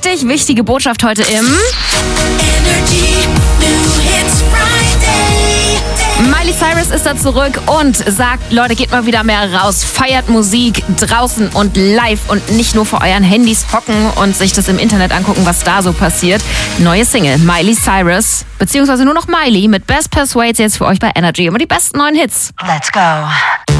Richtig wichtige Botschaft heute im Energy New Hits Friday. Miley Cyrus ist da zurück und sagt, Leute, geht mal wieder mehr raus, feiert Musik draußen und live und nicht nur vor euren Handys hocken und sich das im Internet angucken, was da so passiert. Neue Single, Miley Cyrus, beziehungsweise nur noch Miley mit Best Persuades jetzt für euch bei Energy. Immer die besten neuen Hits. Let's go.